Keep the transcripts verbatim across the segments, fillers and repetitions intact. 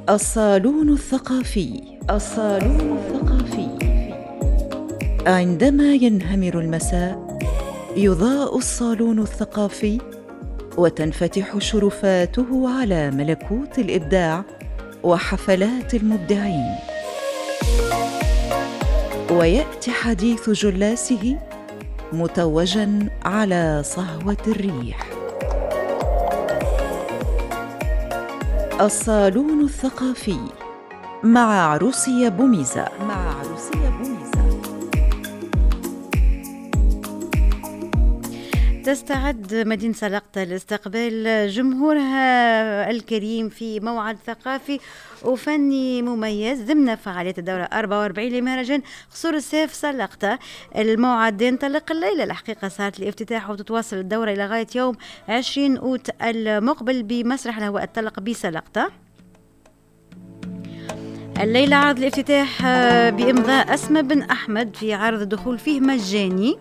الصالون الثقافي. الصالون الثقافي. عندما ينهمر المساء يضاء الصالون الثقافي وتنفتح شرفاته على ملكوت الإبداع وحفلات المبدعين، ويأتي حديث جلاسه متوجاً على صهوة الريح. الصالون الثقافي مع عروسية بوميزة. مع عروسية بوميزة. تستعد مدينة سلقطة لاستقبال جمهورها الكريم في موعد ثقافي وفني مميز ضمن فعالية الدورة أربعة وأربعين لمهرجان قصور السيف سلقطة. الموعد ينطلق الليلة، الحقيقة صارت الافتتاح وتتواصل الدورة إلى غاية يوم عشرين أوت المقبل بمسرح الهواء الطلق بسلقطة. الليلة عرض الافتتاح بإمضاء أسماء بن أحمد، في عرض الدخول فيه مجاني.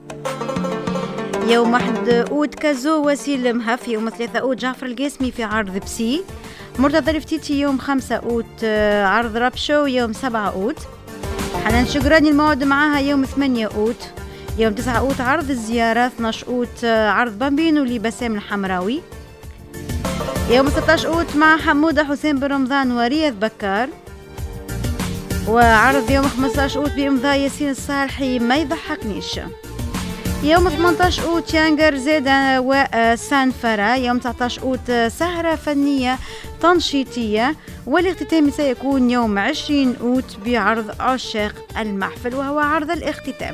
يوم واحد أوت كازو وسيل مهف، يوم ثلاثة أوت جعفر القاسمي في عرض بسي. مرتضى الفتيتي يوم خمسة أوت عرض راب شو. يوم سبعة أوت حنان شقراني الموعد معاها يوم ثمانية أوت. يوم تسعة أوت عرض الزيارة. اثناشر أوت عرض بامبينو لبسام الحمراوي. يوم ستة عشر أوت مع حمودة حسين بن رمضان ورياض بكار. وعرض يوم خمسة عشر أوت بإمضاء ياسين الصالحي ما يضحكنيش. يوم ثمانية عشر أوت يانجر زيدا وسانفرا. يوم تسعة عشر أوت سهرة فنية تنشيطية، والاختتام سيكون يوم عشرين أوت بعرض عشاق المحفل وهو عرض الاختتام.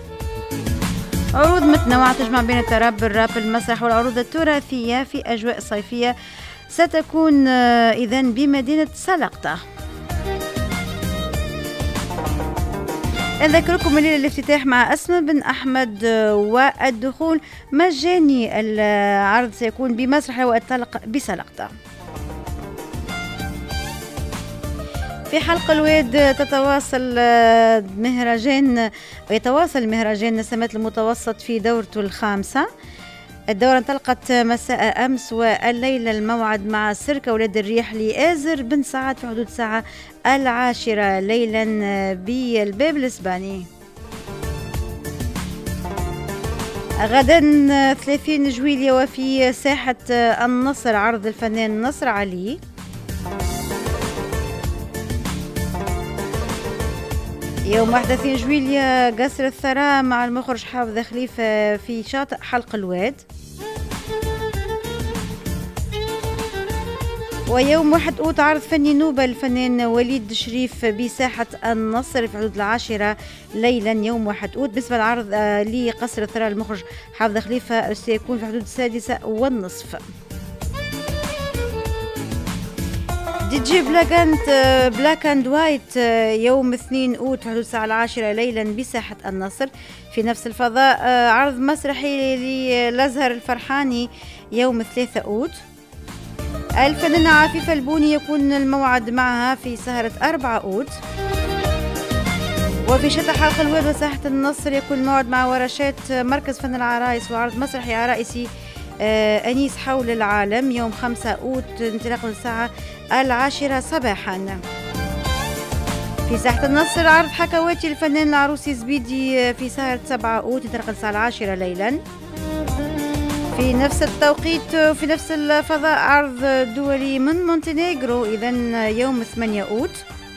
عروض متنوعة تجمع بين التراب، الراب، المسرح والعروض التراثية في أجواء صيفية ستكون إذن بمدينة سلقطة. أذكركم الليلة الافتتاح مع أسماء بن أحمد والدخول مجاني. العرض سيكون بمسرح الهواء الطلق بسلقطة. في حلق الواد تتواصل مهرجان ويتواصل مهرجان نسمات المتوسط في دورته الخامسة. الدورة انطلقت مساء أمس، والليلة الموعد مع سيرك ولاد الريح لآزر بن سعد في حدود ساعة العاشرة ليلا بالباب الإسباني. غدا ثلاثين جويلية وفي ساحة النصر عرض الفنان نصر علي. يوم واحد وثلاثين جويلية قصر الثراء مع المخرج حافظ خليفة في شاطئ حلق الواد. ويوم واحد أوت عرض فني نوبة الفنان وليد شريف بساحة النصر في حدود العاشرة ليلا يوم واحد أوت. بالنسبة للعرض لقصر الثراء المخرج حافظ خليفة سيكون في حدود السادسة والنصف. دي جي بلاك اند بلاك اند وايت يوم اثنين أوت في حدود الساعة العاشرة ليلا بساحة النصر في نفس الفضاء. عرض مسرحي للأزهر الفرحاني يوم ثلاثة أوت. الفنانة عفيفة البوني يكون الموعد معها في سهرة أربعة أوت. وفي شتى حلق الواد وساحة النصر يكون الموعد مع ورشات مركز فن العرايس وعرض مسرحي عرائسي آه أنيس حول العالم يوم خمسة أوت انطلاق الساعة العاشرة صباحا. في ساحة النصر عرض حكواتي الفنان العروسي زبيدي في سهرة سبعة أوت انطلاق الساعة العاشرة ليلا. في نفس التوقيت في نفس الفضاء عرض دولي من مونتينيغرو إذن يوم ثمانية أوت.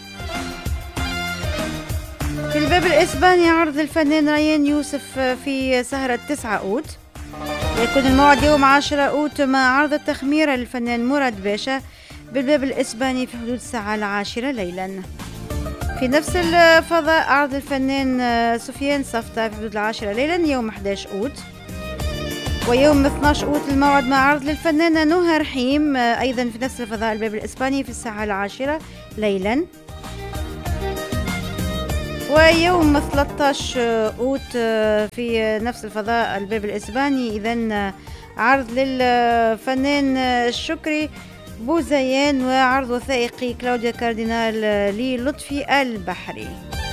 في الباب الإسباني عرض الفنان ريان يوسف في سهرة تسعة أوت. يكون الموعد يوم عشرة أوت مع عرض التخميرة للفنان مراد باشا بالباب الإسباني في حدود الساعة العاشرة ليلا. في نفس الفضاء عرض الفنان سفيان صفطة في حدود العاشرة ليلا يوم أحد عشر أوت. ويوم اثني عشر أوت الموعد مع عرض للفنانة نهى رحيم أيضا في نفس الفضاء الباب الإسباني في الساعة العاشرة ليلا. ويوم ثلاثة عشر أوت في نفس الفضاء الباب الإسباني إذن عرض للفنان الشكري بوزيان وعرض وثائقي كلاوديا كاردينال للطفي البحري.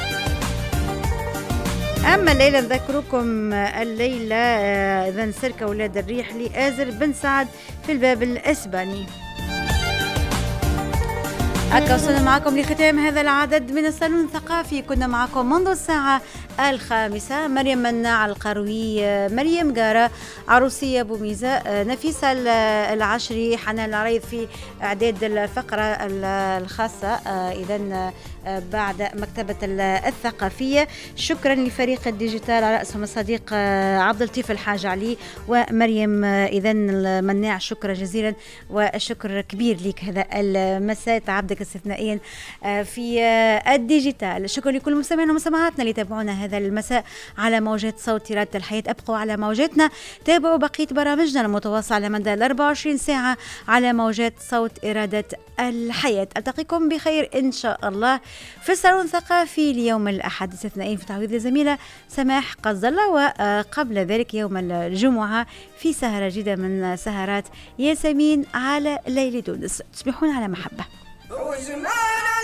أما الليلة نذكركم الليلة إذن سيرك ولاد الريح لآزر بن سعد في الباب الإسباني. هكا وصلنا معكم لختام هذا العدد من الصالون الثقافي. كنا معكم منذ الساعة الخامسة مريم مناع القروي، مريم قارة، عروسية بوميزة، نفيسة العشري، حنان العريض في إعداد الفقرة الخاصة إذن بعد مكتبة الثقافية. شكرا لفريق الديجيتال على رأسهم الصديق عبد اللطيف الحاج علي ومريم إذن المناع، شكرا جزيلا وشكر كبير لك هذا المساء، تعبدك استثنائيا في الديجيتال. شكرا لكل مستمعينا ومستمعاتنا اللي تابعونا هذا المساء على موجات صوت إرادة الحياة. ابقوا على موجاتنا، تابعوا بقية برامجنا المتواصلة على مدى الأربع وعشرين ساعة على موجات صوت إرادة الحياة. ألتقيكم بخير إن شاء الله في الصالون الثقافي ليوم الأحد استثنائيا في تعويض الزميلة سماح قصد الله، وقبل ذلك يوم الجمعة في سهرة جديدة من سهرات ياسمين على ليل تونس. تصبحون على محبة.